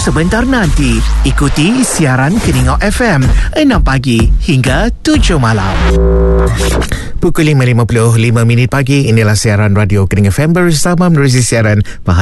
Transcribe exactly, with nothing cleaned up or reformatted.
sebentar nanti. Ikuti siaran Keningau F M enam pagi hingga tujuh malam. Pukul lima lima puluh lima minit pagi, inilah siaran Radio Keningau F M bersama menerusi siaran